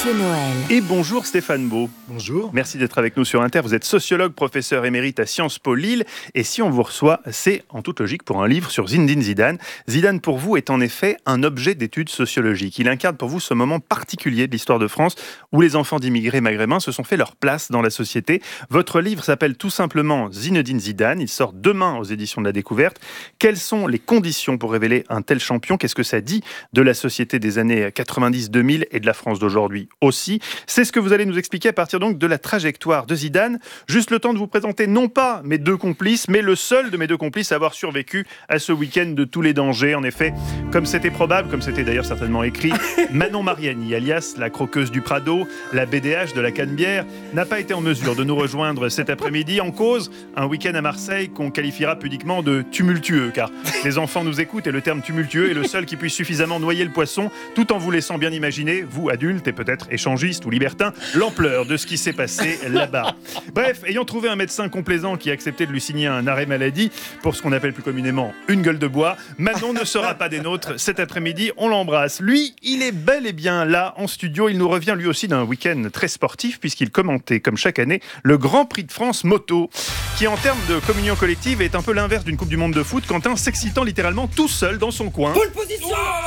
Mathieu Noël. Et bonjour Stéphane Beau. Bonjour. Merci d'être avec nous sur Inter. Vous êtes sociologue, professeur émérite à Sciences Po Lille. Et si on vous reçoit, c'est en toute logique pour un livre sur Zinedine Zidane. Zidane, pour vous, est en effet un objet d'étude sociologique. Il incarne pour vous ce moment particulier de l'histoire de France où les enfants d'immigrés maghrébins se sont fait leur place dans la société. Votre livre s'appelle tout simplement Zinedine Zidane. Il sort demain aux éditions de la Découverte. Quelles sont les conditions pour révéler un tel champion ? Qu'est-ce que ça dit de la société des années 90-2000 et de la France d'aujourd'hui aussi ? C'est ce que vous allez nous expliquer à partir donc de la trajectoire de Zidane. Juste le temps de vous présenter non pas mes deux complices, mais le seul de mes deux complices à avoir survécu à ce week-end de tous les dangers. En effet, comme c'était probable, comme c'était d'ailleurs certainement écrit, Manon Mariani, alias la croqueuse du Prado, la BDH de la Canebière, n'a pas été en mesure de nous rejoindre cet après-midi. En cause, un week-end à Marseille qu'on qualifiera pudiquement de tumultueux, car les enfants nous écoutent et le terme tumultueux est le seul qui puisse suffisamment noyer le poisson, tout en vous laissant bien imaginer, vous adultes et peut-être échangistes ou libertins, l'ampleur de ce qui s'est passé là-bas. Bref, ayant trouvé un médecin complaisant qui a accepté de lui signer un arrêt maladie pour ce qu'on appelle plus communément une gueule de bois, Manon ne sera pas des nôtres cet après-midi, on l'embrasse. Lui, il est bel et bien là en studio, il nous revient lui aussi d'un week-end très sportif puisqu'il commentait comme chaque année le Grand Prix de France moto qui en termes de communion collective est un peu l'inverse d'une Coupe du Monde de foot, Quentin s'excitant littéralement tout seul dans son coin. Pole position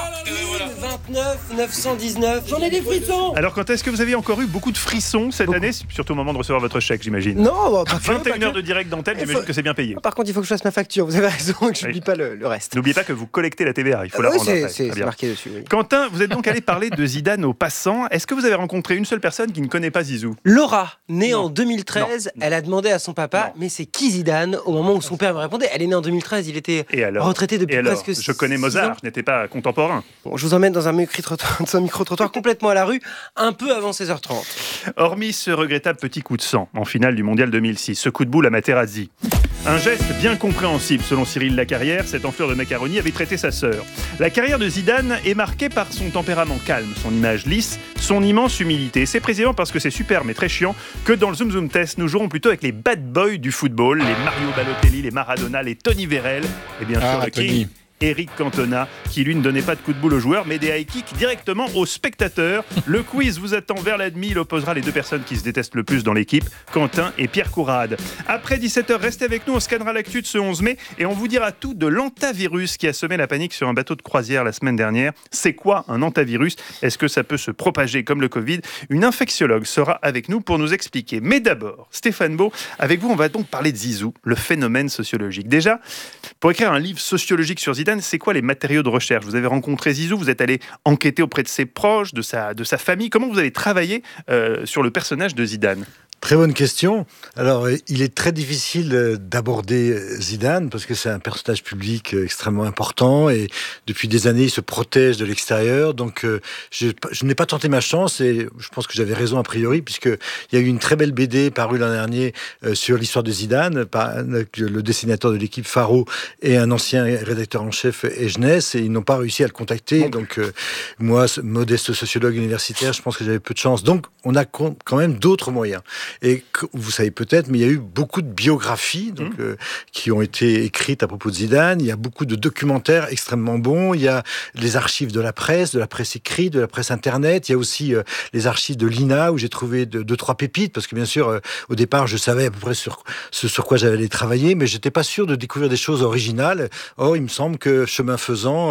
29, 919, j'en ai des frissons. Alors quand est-ce que vous avez encore eu beaucoup de frissons cette année, surtout au moment de recevoir votre chèque, j'imagine? Non, pas que, 21 heures de direct d'antenne, j'imagine que c'est bien payé. Par contre, il faut que je fasse ma facture, vous avez raison, que je n'oublie pas le reste. N'oubliez pas que vous collectez la TVA, il faut la rendre après. C'est marqué dessus, oui. Quentin, vous êtes donc allé parler de Zidane aux passants. Est-ce que vous avez rencontré une seule personne qui ne connaît pas Zizou? Laura, née en 2013, elle a demandé à son papa, mais c'est qui Zidane? Au moment où son père me répondait, elle est née en 2013, il était retraité depuis presque 6 ans. Je connais Mozart, je n'étais pas contemporain. Bon, je vous emmène dans un micro-trottoir complètement à la rue, un peu avant 16h30. Hormis ce regrettable petit coup de sang en finale du Mondial 2006, ce coup de boule à Materazzi. Un geste bien compréhensible selon Cyril Lacarrière, cette enflure de macaroni avait traité sa sœur. La carrière de Zidane est marquée par son tempérament calme, son image lisse, son immense humilité. C'est précisément parce que c'est super mais très chiant que dans le Zoom Zoom Test, nous jouerons plutôt avec les bad boys du football, les Mario Balotelli, les Maradona, les Tony Vérel et bien sûr le King. Eric Cantona, qui lui ne donnait pas de coup de boule aux joueurs, mais des high kicks directement aux spectateurs. Le quiz vous attend vers la demi. Il opposera les deux personnes qui se détestent le plus dans l'équipe, Quentin et Pierre Courade. Après 17h, restez avec nous, on scannera l'actu de ce 11 mai et on vous dira tout de l'antavirus qui a semé la panique sur un bateau de croisière la semaine dernière. C'est quoi un antavirus? Est-ce que ça peut se propager comme le Covid? Une infectiologue sera avec nous pour nous expliquer. Mais d'abord, Stéphane Beau, avec vous, on va donc parler de Zizou, le phénomène sociologique. Déjà, pour écrire un livre sociologique sur Zidane, c'est quoi les matériaux de recherche? Vous avez rencontré Zizou, vous êtes allé enquêter auprès de ses proches, de sa famille. Comment vous avez travaillé sur le personnage de Zidane? Très bonne question. Alors, il est très difficile d'aborder Zidane parce que c'est un personnage public extrêmement important et depuis des années, il se protège de l'extérieur. Donc, je n'ai pas tenté ma chance et je pense que j'avais raison a priori puisqu'il y a eu une très belle BD parue l'an dernier sur l'histoire de Zidane par le dessinateur de l'équipe Faro et un ancien rédacteur en chef Egenès et ils n'ont pas réussi à le contacter. Donc, moi, modeste sociologue universitaire, je pense que j'avais peu de chance. Donc, on a quand même d'autres moyens. Et vous savez peut-être, mais il y a eu beaucoup de biographies qui ont été écrites à propos de Zidane. Il y a beaucoup de documentaires extrêmement bons. Il y a les archives de la presse écrite, de la presse internet. Il y a aussi les archives de l'INA où j'ai trouvé deux, trois pépites parce que bien sûr, au départ, je savais à peu près sur quoi j'allais aller travailler, mais j'étais pas sûr de découvrir des choses originales. Or, il me semble que chemin faisant,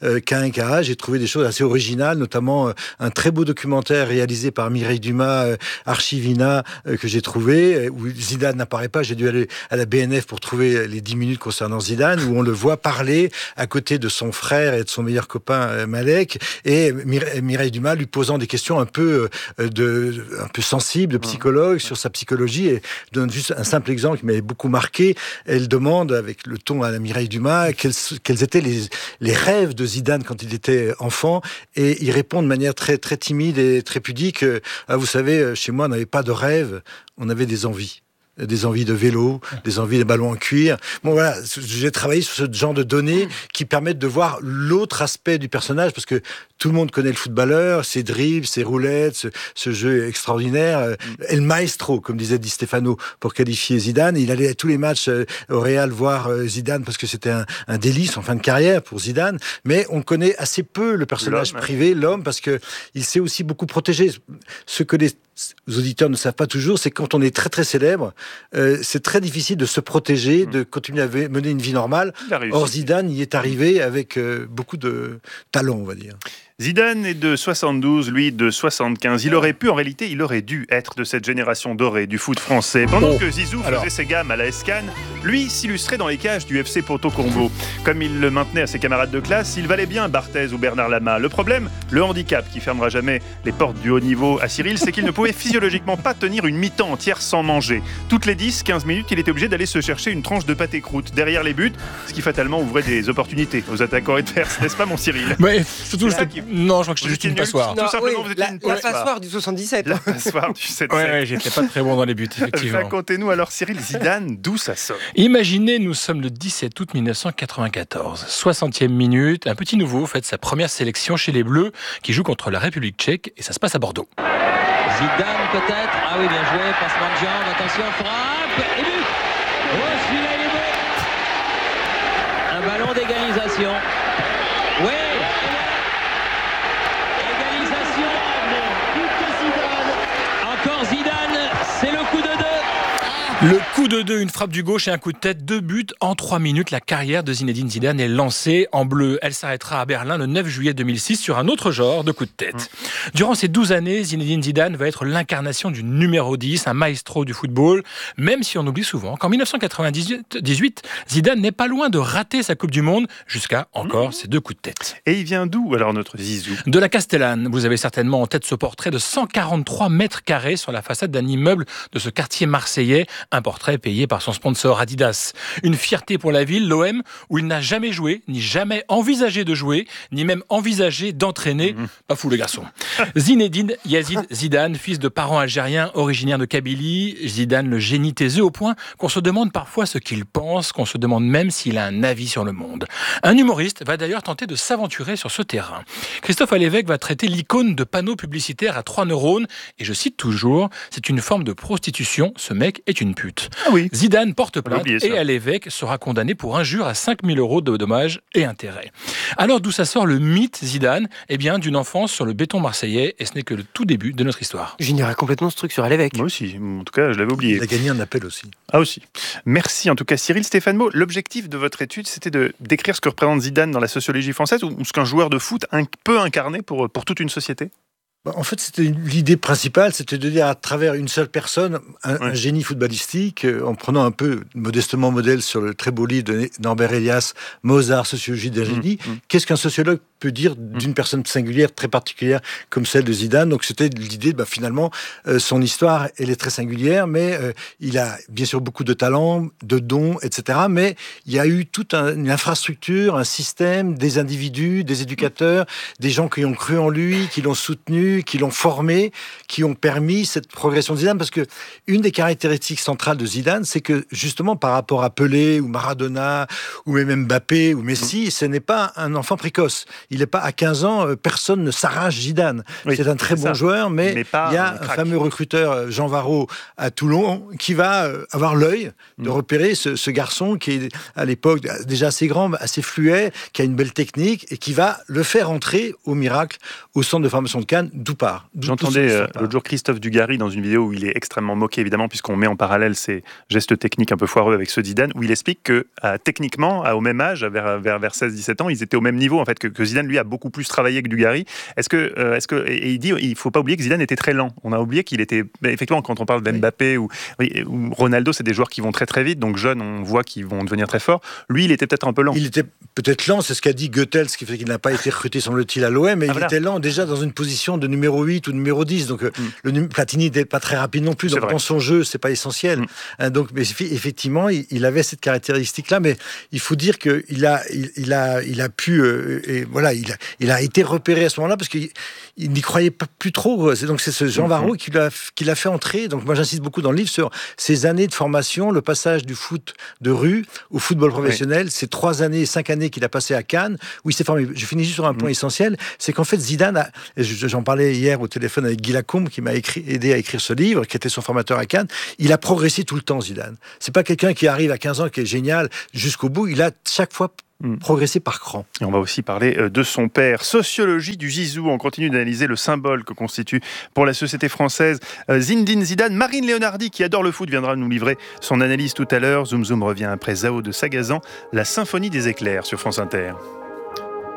K1KA, j'ai trouvé des choses assez originales, notamment un très beau documentaire réalisé par Mireille Dumas, Archivina, que j'ai trouvé, où Zidane n'apparaît pas. J'ai dû aller à la BNF pour trouver les 10 minutes concernant Zidane, où on le voit parler à côté de son frère et de son meilleur copain Malek, et Mireille Dumas lui posant des questions un peu sensibles, de psychologue, sur sa psychologie. Et je donne juste un simple exemple qui m'avait beaucoup marqué. Elle demande, avec le ton à la Mireille Dumas, quels étaient les rêves de Zidane quand il était enfant, et il répond de manière très, très timide et très pudique. Vous savez, chez moi, on n'avait pas de rêve, on avait des envies. des envies de vélo, des envies de ballons en cuir. Bon voilà, j'ai travaillé sur ce genre de données qui permettent de voir l'autre aspect du personnage, parce que tout le monde connaît le footballeur, ses dribbles, ses roulettes, ce jeu extraordinaire. El Maestro, comme disait Di Stefano, pour qualifier Zidane. Il allait à tous les matchs au Real voir Zidane parce que c'était un délice en fin de carrière pour Zidane. Mais on connaît assez peu le personnage privé, l'homme, parce que il s'est aussi beaucoup protégé. Ce que les auditeurs ne savent pas toujours, c'est que quand on est très très célèbre, c'est très difficile de se protéger, de continuer à mener une vie normale. Or Zidane y est arrivé avec beaucoup de talent, on va dire. Zidane est de 72, lui de 75. Il aurait dû être de cette génération dorée du foot français. Pendant que Zizou faisait ses gammes à la Escan, lui s'illustrait dans les cages du FC Porto Combo. Comme il le maintenait à ses camarades de classe, il valait bien Barthez ou Bernard Lama. Le problème, le handicap qui fermera jamais les portes du haut niveau à Cyril, c'est qu'il ne pouvait physiologiquement pas tenir une mi-temps entière sans manger. Toutes les 10-15 minutes, il était obligé d'aller se chercher une tranche de pâté croûte derrière les buts, ce qui fatalement ouvrait des opportunités aux attaquants adverses. N'est-ce pas, mon Cyril? Mais surtout, non, je crois que j'étais juste une passoire. Tout simplement, la passoire du 77. La passoire du 77. Ouais, j'étais pas très bon dans les buts, effectivement. Racontez-nous alors, Cyril, Zidane, d'où ça sort? Imaginez, nous sommes le 17 août 1994. 60e minute, un petit nouveau fait sa première sélection chez les Bleus qui joue contre la République tchèque et ça se passe à Bordeaux. Zidane peut-être. Ah oui, bien joué, passement de jambe, attention, frappe et but. Oh, celui-là, il est beau. Un ballon d'égalisation. Oui. Égalisation. Encore Zidane, c'est le coup de 2. Le coup de 2, une frappe du gauche et un coup de tête, 2 buts en 3 minutes. La carrière de Zinedine Zidane est lancée en bleu. Elle s'arrêtera à Berlin le 9 juillet 2006 sur un autre genre de coup de tête. Durant ces 12 années, Zinedine Zidane va être l'incarnation du numéro 10, un maestro du football, même si on oublie souvent qu'en 1998, Zidane n'est pas loin de rater sa Coupe du Monde jusqu'à encore ces 2 coups de tête. Et il vient d'où alors notre Zizou? De la Castellane. Vous avez certainement en tête ce portrait de 143 mètres carrés sur la façade d'un immeuble de ce quartier marseillais. Un portrait payé par son sponsor Adidas. Une fierté pour la ville, l'OM, où il n'a jamais joué, ni jamais envisagé de jouer, ni même envisagé d'entraîner. Pas fou le garçon. Zinedine Yazid Zidane, fils de parents algériens originaires de Kabylie. Zidane, le génie taiseux au point qu'on se demande parfois ce qu'il pense, qu'on se demande même s'il a un avis sur le monde. Un humoriste va d'ailleurs tenter de s'aventurer sur ce terrain. Christophe Alévêque va traiter l'icône de panneaux publicitaires à 3 neurones, et je cite toujours, c'est une forme de prostitution, ce mec est une pute. Ah oui. Zidane porte plainte et Alévêque sera condamné pour injure à 5 000 € de dommages et intérêts. Alors d'où ça sort le mythe Zidane? Eh bien d'une enfance sur le béton marseillais, et ce n'est que le tout début de notre histoire. J'ignorais complètement ce truc sur Alévêque. Moi aussi, en tout cas je l'avais oublié. Il a gagné un appel aussi. Ah aussi. Merci en tout cas Cyril. Stéphane Meau, l'objectif de votre étude c'était de décrire ce que représente Zidane dans la sociologie française ou ce qu'un joueur de foot peut incarner pour toute une société? En fait, c'était l'idée principale, c'était de dire à travers une seule personne, un génie footballistique, en prenant un peu modestement modèle sur le très beau livre de Norbert Elias, Mozart, sociologie d'un génie. Qu'est-ce qu'un sociologue peut dire d'une personne singulière, très particulière, comme celle de Zidane? Donc c'était l'idée, finalement, son histoire, elle est très singulière, mais il a bien sûr beaucoup de talent, de dons, etc. Mais il y a eu toute une infrastructure, un système, des individus, des éducateurs, des gens qui ont cru en lui, qui l'ont soutenu, qui l'ont formé, qui ont permis cette progression de Zidane. Parce que une des caractéristiques centrales de Zidane, c'est que justement par rapport à Pelé ou Maradona ou même Mbappé ou Messi, ce n'est pas un enfant précoce. Il n'est pas à 15 ans, personne ne s'arrache Zidane. Oui, c'est un très bon joueur, mais il y a un fameux recruteur, Jean Varro, à Toulon, qui va avoir l'œil de repérer ce garçon qui est à l'époque déjà assez grand, assez fluet, qui a une belle technique et qui va le faire entrer au miracle au centre de formation de Cannes. D'où part. J'entendais l'autre jour Christophe Dugarry dans une vidéo où il est extrêmement moqué, évidemment, puisqu'on met en parallèle ses gestes techniques un peu foireux avec ceux de Zidane, où il explique que techniquement, au même âge, vers 16-17 ans, ils étaient au même niveau, en fait, que Zidane, lui, a beaucoup plus travaillé que Dugarry. Et il dit, il ne faut pas oublier que Zidane était très lent. On a oublié qu'il était, effectivement, quand on parle d'Mbappé ou Ronaldo, c'est des joueurs qui vont très très vite, donc jeunes, on voit qu'ils vont devenir très forts. Lui, il était peut-être un peu lent. Il était peut-être lent, c'est ce qu'a dit Goethals, ce qui fait qu'il n'a pas été recruté, semble-t-il, à l'OM, mais il était lent déjà dans une position de de numéro 8 ou numéro 10. Donc, Platini n'était pas très rapide non plus. Donc, dans son jeu, c'est pas essentiel. Donc, mais effectivement, il avait cette caractéristique-là. Mais il faut dire qu'il a pu, il a été repéré à ce moment-là parce qu'il n'y croyait pas plus trop. Donc, c'est ce Jean Varro qui l'a fait entrer. Donc, moi, j'insiste beaucoup dans le livre sur ces années de formation, le passage du foot de rue au football professionnel. Ces 5 années qu'il a passé à Cannes, où il s'est formé. Je finis juste sur un point essentiel, c'est qu'en fait, Zidane, j'en parlais hier au téléphone avec Guy Lacombe, qui m'a aidé à écrire ce livre, qui était son formateur à Cannes. Il a progressé tout le temps, Zidane. C'est pas quelqu'un qui arrive à 15 ans, qui est génial jusqu'au bout. Il a chaque fois progressé par cran. Et on va aussi parler de son père. Sociologie du Zizou. On continue d'analyser le symbole que constitue pour la société française Zinedine Zidane. Marine Léonardi, qui adore le foot, viendra nous livrer son analyse tout à l'heure. Zoom Zoom revient après Zao de Sagazan, la symphonie des éclairs sur France Inter.